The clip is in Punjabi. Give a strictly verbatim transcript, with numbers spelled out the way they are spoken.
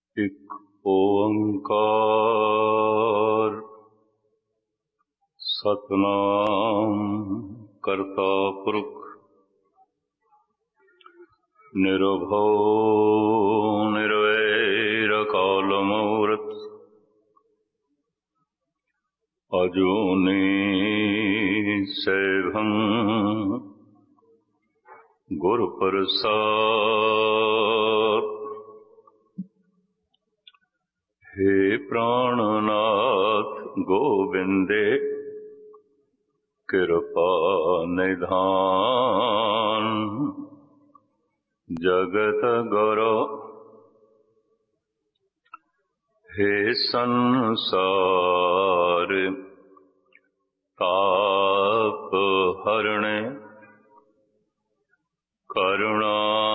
ਇੱਕ ਓੰਕਾਰ ਸਤਿਨਾਮ ਕਰਤਾ ਪੁਰਖ ਨਿਰਭਉ ਨਿਰਵੈਰ ਅਕਾਲ ਮੂਰਤਿ ਅਜੂਨੀ ਸੈਭੰ ਗੁਰ ਪ੍ਰਸਾਦਿ। हे प्राणनाथ गोविंदे कृपा निधान, जगत गुरु हे संसार ताप हरणे, करुणा